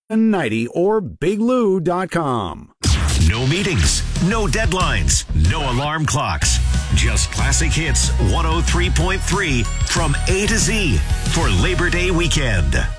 90 or biglou.com. No meetings, no deadlines, no alarm clocks. Just classic hits 103.3 from A to Z for Labor Day weekend.